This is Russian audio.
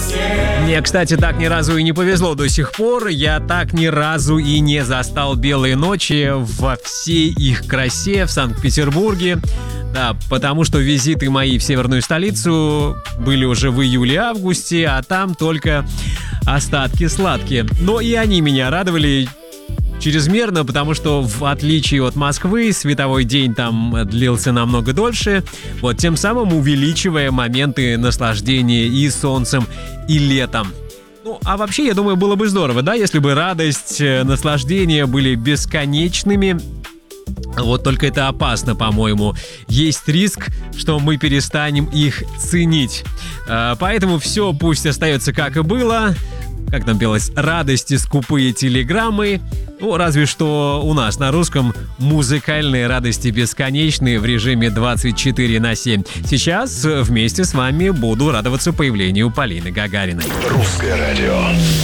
Мне, кстати, так ни разу и не повезло до сих пор. Я так ни разу и не застал белые ночи во всей их красе в Санкт-Петербурге. Да, потому что визиты мои в северную столицу были уже в июле-августе, а там только остатки сладкие. Но и они меня радовали чрезмерно, потому что, в отличие от Москвы, световой день там длился намного дольше, вот тем самым увеличивая моменты наслаждения и солнцем, и летом. Ну, а вообще, я думаю, было бы здорово, да, если бы радость, наслаждение были бесконечными. Вот только это опасно, по-моему. Есть риск, что мы перестанем их ценить. Поэтому все пусть остается как и было. Как там пелось, радости скупые телеграммы. Ну, разве что у нас на русском музыкальные радости бесконечные в режиме 24/7. Сейчас вместе с вами буду радоваться появлению Полины Гагариной. Русское радио.